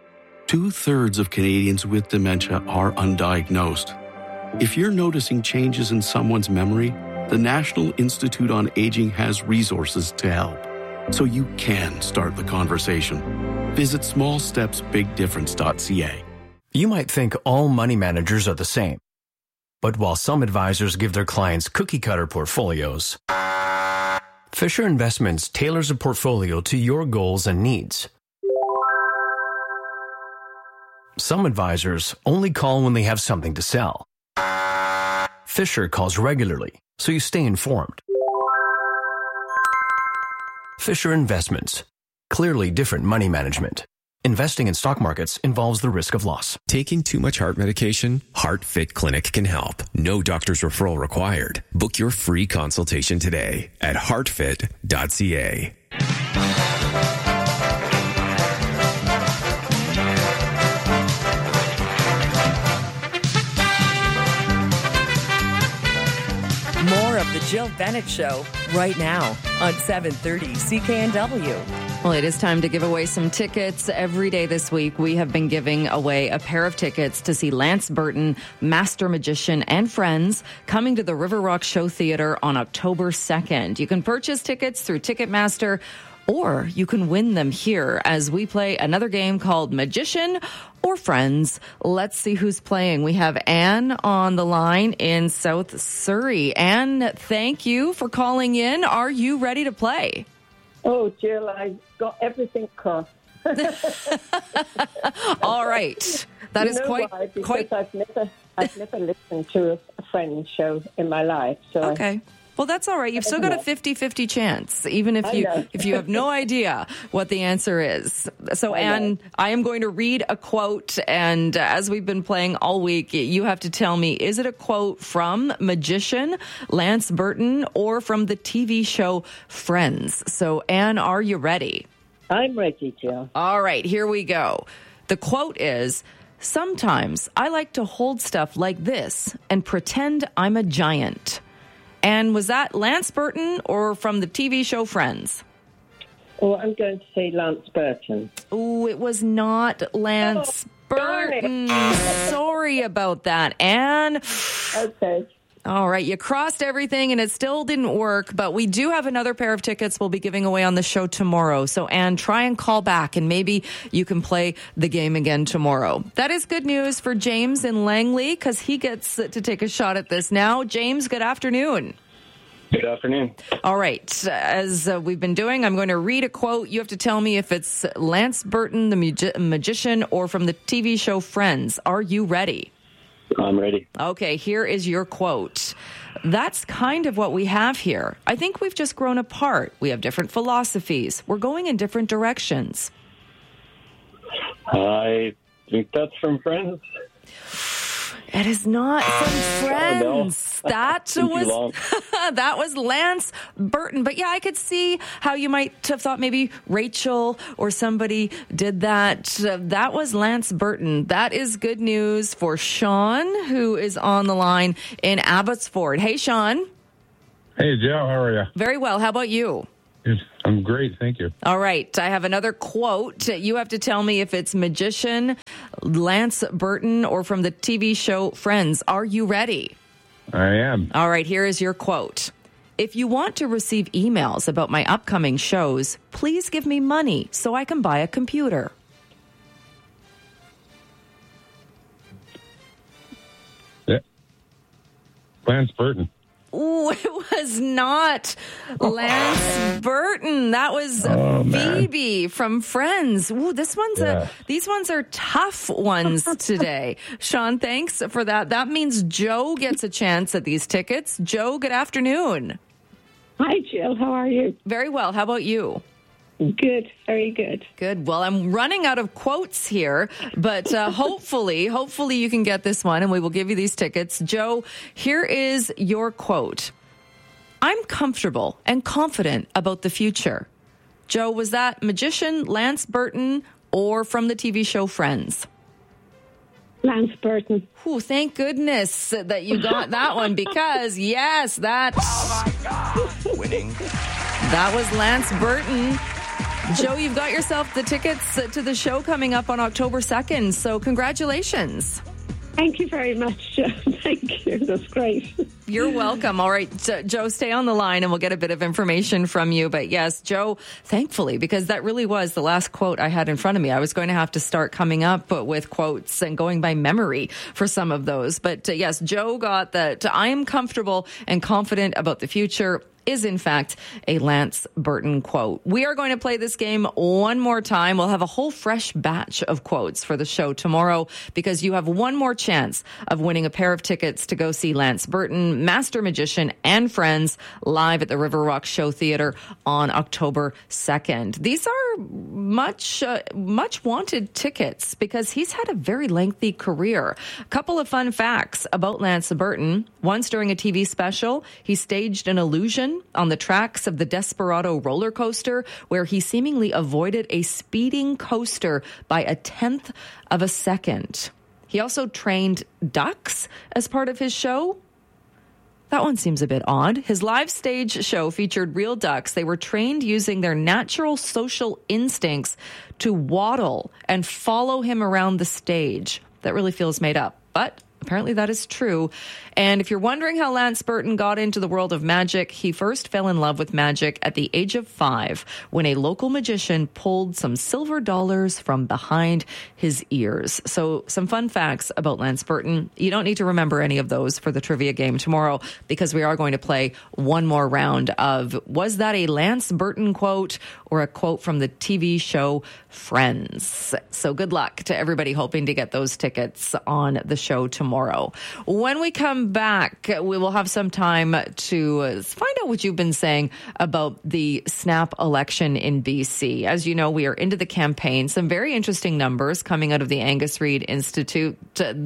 Two-thirds of Canadians with dementia are undiagnosed. If you're noticing changes in someone's memory, the National Institute on Aging has resources to help. So you can start the conversation. Visit small steps big difference dot c a. You might think all money managers are the same. But while some advisors give their clients cookie-cutter portfolios, Fisher Investments tailors a portfolio to your goals and needs. Some advisors only call when they have something to sell. Fisher calls regularly, so you stay informed. Fisher Investments. Clearly different money management. Investing in stock markets involves the risk of loss. Taking too much heart medication? HeartFit Clinic can help. No doctor's referral required. Book your free consultation today at heart fit dot c a. More of the Jill Bennett Show right now on seven thirty C K N W. Well, it is time to give away some tickets. Every day this week, we have been giving away a pair of tickets to see Lance Burton, Master Magician, and Friends coming to the River Rock Show Theater on October second. You can purchase tickets through Ticketmaster, or you can win them here as we play another game called Magician or Friends. Let's see who's playing. We have Anne on the line in South Surrey. Anne, thank you for calling in. Are you ready to play? Oh, Jill, I got everything crossed. All right. That you is know quite... why? Because quite... I've never, I've never listened to a Friends show in my life. So okay. I, Well, that's all right. You've still got a fifty-fifty chance, even if you if you have no idea what the answer is. So, Anne, I am going to read a quote, and as we've been playing all week, you have to tell me, is it a quote from Magician, Lance Burton, or from the T V show Friends? So, Anne, are you ready? I'm ready, Jill. All right, here we go. The quote is, "Sometimes I like to hold stuff like this and pretend I'm a giant." And was that Lance Burton or from the T V show Friends? Oh, I'm going to say Lance Burton. Oh, it was not Lance oh, Burton. Sorry about that, Anne. Okay. All right, you crossed everything and it still didn't work, but we do have another pair of tickets we'll be giving away on the show tomorrow. So, Anne, try and call back and maybe you can play the game again tomorrow. That is good news for James in Langley because he gets to take a shot at this now. James, good afternoon. Good afternoon. All right. As uh, we've been doing, I'm going to read a quote. You have to tell me if it's Lance Burton, the magi- magician, or from the T V show Friends. Are you ready? I'm ready. Okay, here is your quote. That's kind of what we have here. I think we've just grown apart. We have different philosophies. We're going in different directions. I think that's from Friends. It is not from Friends. Oh, no. That was that was Lance Burton. But yeah, I could see how you might have thought maybe Rachel or somebody did that. Uh, that was Lance Burton. That is good news for Sean, who is on the line in Abbotsford. Hey, Sean. Hey, Joe. How are you? Very well. How about you? I'm great. Thank you. All right. I have another quote. You have to tell me if it's magician Lance Burton or from the T V show Friends. Are you ready? I am. All right. Here is your quote. If you want to receive emails about my upcoming shows, please give me money so I can buy a computer. Yeah. Lance Burton. Ooh, it was not Lance Burton. That was oh, Phoebe from Friends. Ooh, this one's yeah. a, these ones are tough ones today. Sean, thanks for that. That means Joe gets a chance at these tickets. Joe, good afternoon. Hi, Jill. How are you? Very well. How about you? Good, very good. Good. Well, I'm running out of quotes here, but uh, hopefully, hopefully you can get this one and we will give you these tickets. Joe, here is your quote. I'm comfortable and confident about the future. Joe, was that magician Lance Burton or from the T V show Friends? Lance Burton. Ooh, thank goodness that you got that one because, yes, that... Oh, my God. Winning. That was Lance Burton. Joe, you've got yourself the tickets to the show coming up on October second, so congratulations. Thank you very much, Joe. Thank you. That's great. You're welcome. All right, Joe, stay on the line and we'll get a bit of information from you. But yes, Joe, thankfully, because that really was the last quote I had in front of me. I was going to have to start coming up with quotes and going by memory for some of those. But uh, yes, Joe got that. I am comfortable and confident about the future is in fact a Lance Burton quote. We are going to play this game one more time. We'll have a whole fresh batch of quotes for the show tomorrow because you have one more chance of winning a pair of tickets to go see Lance Burton, Master Magician, and Friends live at the River Rock Show Theatre on October second. These are much, uh, much wanted tickets because he's had a very lengthy career. A couple of fun facts about Lance Burton. Once during a T V special, he staged an illusion on the tracks of the Desperado roller coaster where he seemingly avoided a speeding coaster by a tenth of a second. He also trained ducks as part of his show. That one seems a bit odd. His live stage show featured real ducks. They were trained using their natural social instincts to waddle and follow him around the stage. That really feels made up, but apparently that is true. And if you're wondering how Lance Burton got into the world of magic, he first fell in love with magic at the age of five when a local magician pulled some silver dollars from behind his ears. So some fun facts about Lance Burton. You don't need to remember any of those for the trivia game tomorrow because we are going to play one more round of, was that a Lance Burton quote or a quote from the T V show Friends? So good luck to everybody hoping to get those tickets on the show tomorrow. When we come back, we will have some time to find out what you've been saying about the snap election in B C. As you know, we are into the campaign. Some very interesting numbers coming out of the Angus Reid Institute.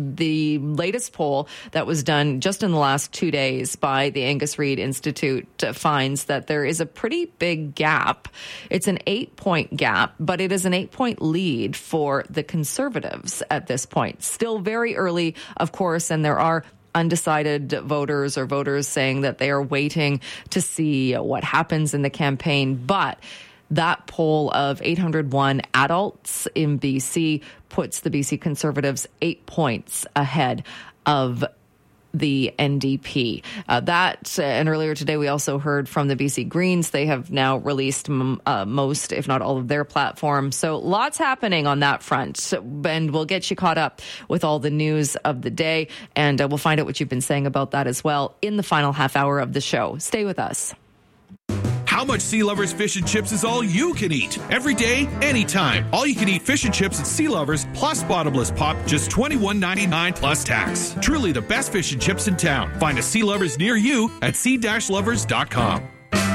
The latest poll that was done just in the last two days by the Angus Reid Institute finds that there is a pretty big gap. It's an eight-point gap, but it is an eight-point lead for the Conservatives at this point. Still very early, of course, and there are undecided voters or voters saying that they are waiting to see what happens in the campaign. But That poll of eight hundred one adults in B C puts the B C Conservatives eight points ahead of the N D P. Uh, that, uh, and earlier today we also heard from the B C Greens. They have now released m- uh, most, if not all, of their platform. So lots happening on that front. And we'll get you caught up with all the news of the day. And uh, we'll find out what you've been saying about that as well in the final half hour of the show. Stay with us. How much Sea Lovers fish and chips is all you can eat? Every day, anytime. All you can eat fish and chips at Sea Lovers plus bottomless pop, just twenty-one ninety-nine plus tax. Truly the best fish and chips in town. Find a Sea Lovers near you at sea lovers dot com.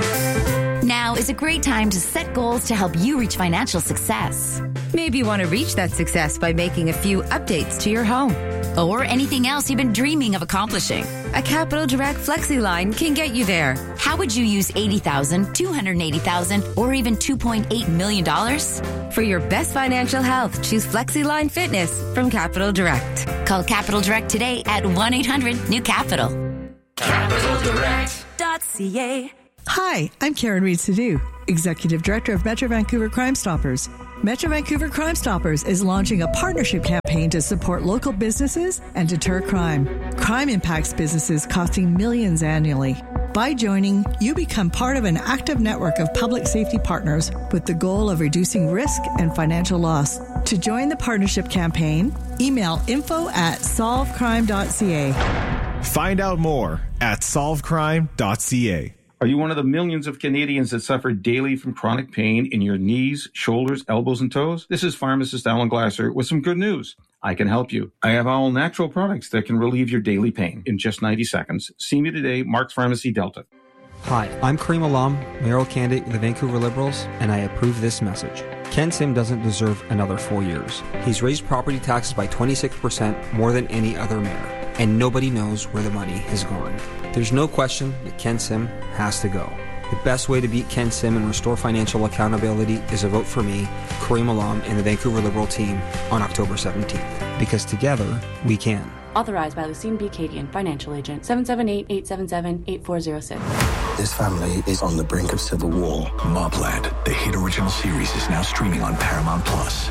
Now is a great time to set goals to help you reach financial success. Maybe you want to reach that success by making a few updates to your home. Or anything else you've been dreaming of accomplishing. A Capital Direct Flexi line can get you there. How would you use eighty thousand dollars, two hundred eighty thousand dollars, or even two point eight million dollars? For your best financial health, choose Flexi Line Fitness from Capital Direct. Call Capital Direct today at one eight hundred new capital. capital direct dot c a. Hi, I'm Karen Reed Sadu, Executive Director of Metro Vancouver Crime Stoppers. Metro Vancouver Crime Stoppers is launching a partnership campaign to support local businesses and deter crime. Crime impacts businesses costing millions annually. By joining, you become part of an active network of public safety partners with the goal of reducing risk and financial loss. To join the partnership campaign, email info at solve crime dot c a. Find out more at solve crime dot c a. Are you one of the millions of Canadians that suffer daily from chronic pain in your knees, shoulders, elbows, and toes? This is pharmacist Alan Glasser with some good news. I can help you. I have all natural products that can relieve your daily pain in just ninety seconds. See me today, Mark's Pharmacy, Delta. Hi, I'm Kareem Alam, mayoral candidate of the Vancouver Liberals, and I approve this message. Ken Sim doesn't deserve another four years. He's raised property taxes by twenty-six percent more than any other mayor, and nobody knows where the money has gone. There's no question that Ken Sim has to go. The best way to beat Ken Sim and restore financial accountability is a vote for me, Kareem Alam, and the Vancouver Liberal team on October seventeenth. Because together, we can. Authorized by Lucine B. Cadian, financial agent, seven seven eight, eight seven seven, eight four zero six. This family is on the brink of civil war. Mobland, the hit original series, is now streaming on Paramount Plus.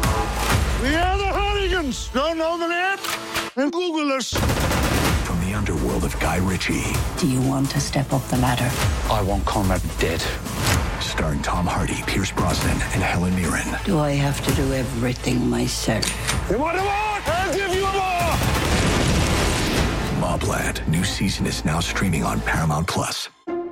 We are the Hooligans. Don't know the name? And Google us. From the underworld of Guy Ritchie. Do you want to step up the ladder? I want Conrad dead. Starring Tom Hardy, Pierce Brosnan, and Helen Mirren. Do I have to do everything myself? You want a more? I'll give you a more! Mobland, new season is now streaming on Paramount Plus.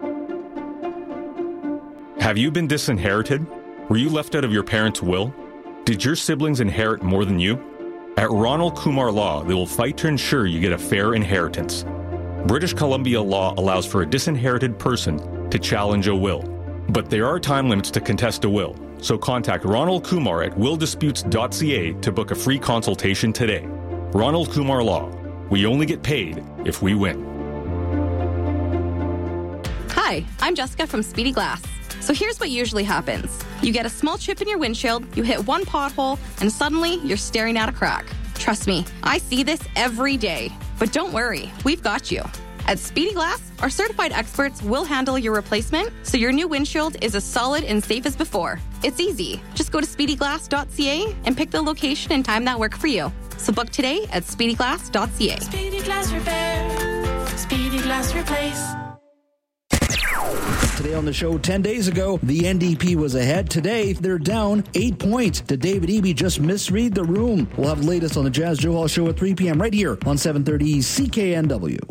Have you been disinherited? Were you left out of your parents' will? Did your siblings inherit more than you? At Ronald Kumar Law, they will fight to ensure you get a fair inheritance. British Columbia law allows for a disinherited person to challenge a will. But there are time limits to contest a will, so contact Ronald Kumar at will disputes dot c a to book a free consultation today. Ronald Kumar Law. We only get paid if we win. Hi, I'm Jessica from Speedy Glass. So here's what usually happens. You get a small chip in your windshield, you hit one pothole, and suddenly you're staring at a crack. Trust me, I see this every day. But don't worry, we've got you. At Speedy Glass, our certified experts will handle your replacement so your new windshield is as solid and safe as before. It's easy. Just go to speedy glass dot c a and pick the location and time that work for you. So book today at speedy glass dot c a. Speedy Glass Repair. Speedy Glass Replace. Today on the show, ten days ago, the N D P was ahead. Today, they're down eight points. Did David Eby just misread the room? We'll have the latest on the Jazz Joe Hall Show at three p.m. right here on seven thirty C K N W.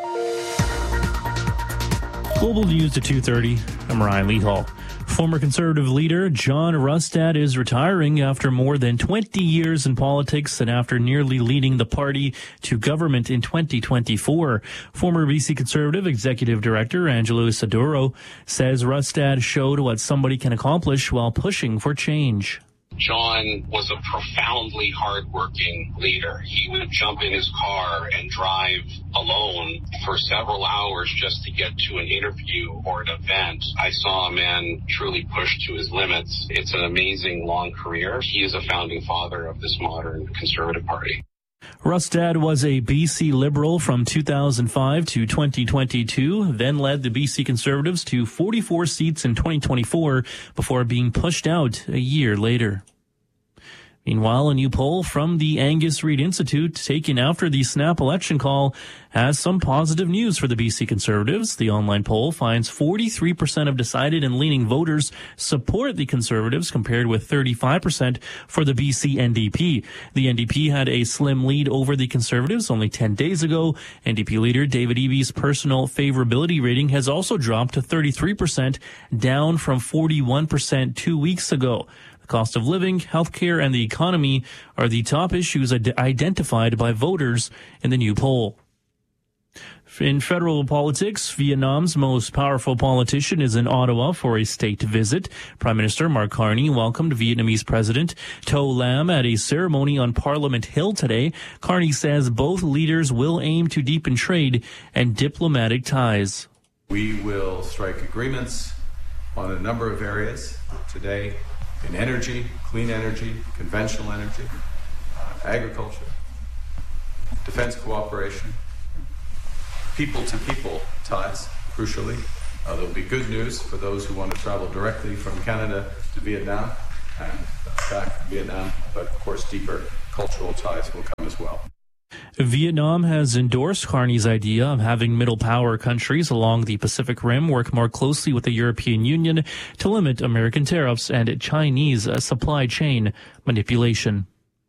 Global News at two thirty. I'm Ryan Lee Hall. Former Conservative leader John Rustad is retiring after more than twenty years in politics and after nearly leading the party to government in twenty twenty-four. Former B C Conservative Executive Director Angelo Isidoro says Rustad showed what somebody can accomplish while pushing for change. John was a profoundly hardworking leader. He would jump in his car and drive alone for several hours just to get to an interview or an event. I saw a man truly push to his limits. It's an amazing long career. He is a founding father of this modern Conservative Party. Russ Dadd was a B C Liberal from two thousand five to twenty twenty-two, then led the B C Conservatives to forty-four seats in twenty twenty-four before being pushed out a year later. Meanwhile, a new poll from the Angus Reid Institute taken after the snap election call has some positive news for the B C Conservatives. The online poll finds forty-three percent of decided and leaning voters support the Conservatives compared with thirty-five percent for the B C N D P. The N D P had a slim lead over the Conservatives only ten days ago. N D P leader David Eby's personal favorability rating has also dropped to thirty-three percent, down from forty-one percent two weeks ago. The cost of living, healthcare, and the economy are the top issues ad- identified by voters in the new poll. In federal politics, Vietnam's most powerful politician is in Ottawa for a state visit. Prime Minister Mark Carney welcomed Vietnamese President To Lam at a ceremony on Parliament Hill today. Carney says both leaders will aim to deepen trade and diplomatic ties. We will strike agreements on a number of areas today. In energy, clean energy, conventional energy, uh, agriculture, defense cooperation, people-to-people ties, crucially. Uh, there'll be good news for those who want to travel directly from Canada to Vietnam and back to Vietnam, but of course deeper cultural ties will come as well. Vietnam has endorsed Carney's idea of having middle power countries along the Pacific Rim work more closely with the European Union to limit American tariffs and Chinese supply chain manipulation.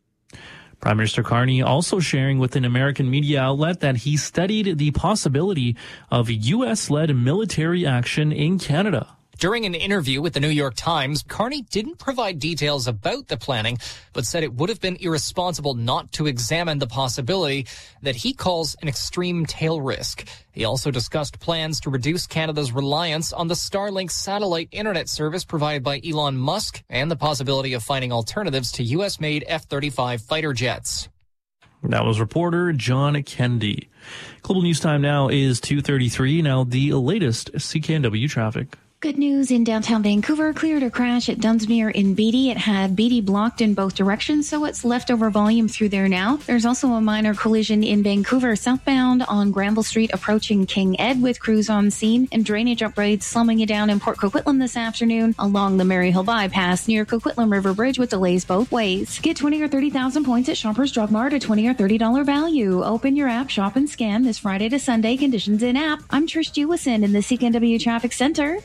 Prime Minister Carney also sharing with an American media outlet that he studied the possibility of U S-led military action in Canada. During an interview with the New York Times, Carney didn't provide details about the planning, but said it would have been irresponsible not to examine the possibility that he calls an extreme tail risk. He also discussed plans to reduce Canada's reliance on the Starlink satellite internet service provided by Elon Musk and the possibility of finding alternatives to U S-made F thirty-five fighter jets. That was reporter John Kennedy. Global News Time now is two thirty-three. Now the latest C K N W traffic. Good news in downtown Vancouver. Cleared a crash at Dunsmuir in Beatty. It had Beatty blocked in both directions, so it's leftover volume through there now. There's also a minor collision in Vancouver southbound on Granville Street approaching King Ed with crews on scene, and drainage upgrades slowing it down in Port Coquitlam this afternoon along the Maryhill bypass near Coquitlam River Bridge with delays both ways. Get twenty or thirty thousand points at Shoppers Drug Mart, a twenty or thirty dollars value. Open your app, shop and scan this Friday to Sunday. Conditions in app. I'm Trish Jewison in the C K N W Traffic Center.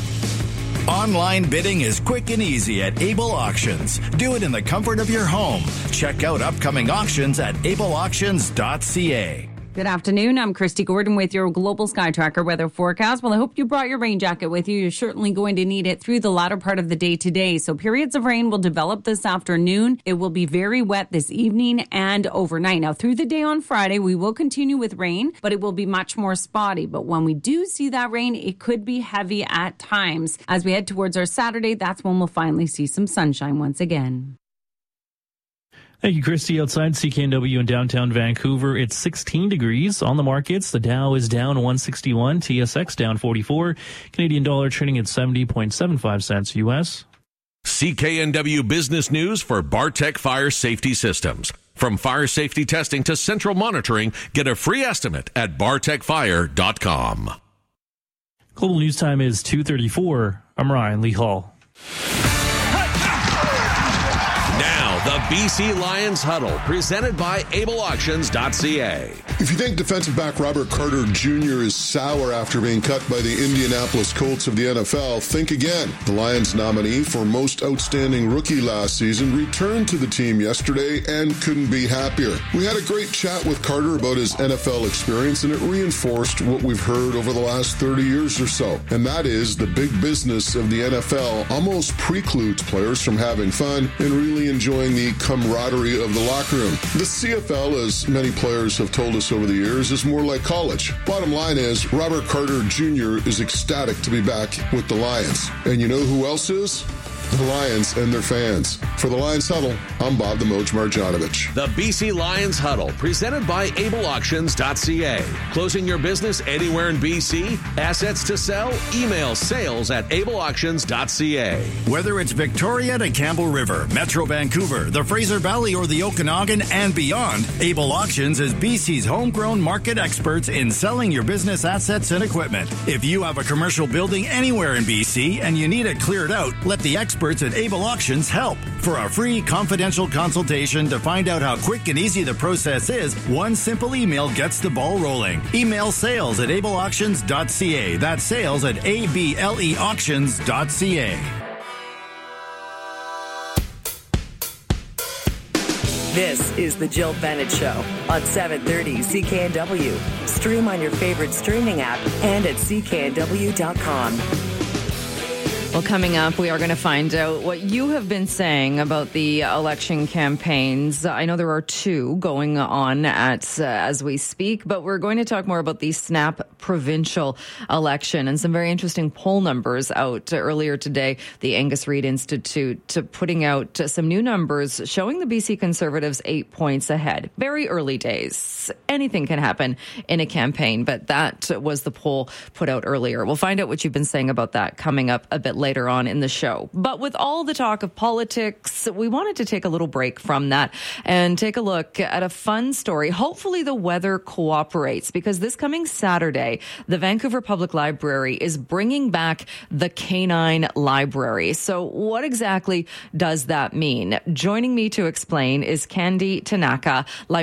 Online bidding is quick and easy at Able Auctions. Do it in the comfort of your home. Check out upcoming auctions at able auctions dot c a. Good afternoon. I'm Christy Gordon with your Global Sky Tracker weather forecast. Well, I hope you brought your rain jacket with you. You're certainly going to need it through the latter part of the day today. So periods of rain will develop this afternoon. It will be very wet this evening and overnight. Now, through the day on Friday, we will continue with rain, but it will be much more spotty. But when we do see that rain, it could be heavy at times. As we head towards our Saturday, that's when we'll finally see some sunshine once again. Thank you, Christy. Outside C K N W in downtown Vancouver, it's sixteen degrees. On the markets, the Dow is down one sixty-one, T S X down forty-four, Canadian dollar trading at seventy point seven five cents U S. C K N W Business News for Bartec Fire Safety Systems. From fire safety testing to central monitoring, get a free estimate at bartec fire dot com. Global News Time is two thirty-four. I'm Ryan Lee Hall. The B C Lions Huddle, presented by able auctions dot c a. If you think defensive back Robert Carter Junior is sour after being cut by the Indianapolis Colts of the N F L, think again. The Lions nominee for most outstanding rookie last season returned to the team yesterday and couldn't be happier. We had a great chat with Carter about his N F L experience, and it reinforced what we've heard over the last thirty years or so, and that is the big business of the N F L almost precludes players from having fun and really enjoying the camaraderie of the locker room. The C F L, as many players have told us over the years, is more like college. Bottom line is, Robert Carter Junior is ecstatic to be back with the Lions. And you know who else is? the Lions and their fans. For the Lions Huddle, I'm Bob the Moj Marjanovic. The B C Lions Huddle, presented by able auctions dot c a. Closing your business anywhere in B C? Assets to sell? Email sales at able auctions dot c a. Whether it's Victoria to Campbell River, Metro Vancouver, the Fraser Valley, or the Okanagan and beyond, Able Auctions is B C's homegrown market experts in selling your business assets and equipment. If you have a commercial building anywhere in B C and you need it cleared out, let the experts at Able Auctions help. For a free confidential consultation to find out how quick and easy the process is, one simple email gets the ball rolling. Email sales at able auctions dot c a. That's sales at A B L E auctions dot c a. This is the Jill Bennett Show on seven thirty C K N W. Stream on your favorite streaming app and at c k n w dot com. Well, coming up, we are going to find out what you have been saying about the election campaigns. I know there are two going on at uh, as we speak, but we're going to talk more about the Snap provincial election and some very interesting poll numbers out uh, earlier today. The Angus Reid Institute uh, putting out uh, some new numbers showing the B C Conservatives eight points ahead. Very early days. Anything can happen in a campaign, but that was the poll put out earlier. We'll find out what you've been saying about that coming up a bit later. later on in the show. But with all the talk of politics, we wanted to take a little break from that and take a look at a fun story. Hopefully the weather cooperates, because this coming Saturday, the Vancouver Public Library is bringing back the Canine Library. So what exactly does that mean? Joining me to explain is Candy Tanaka, librarian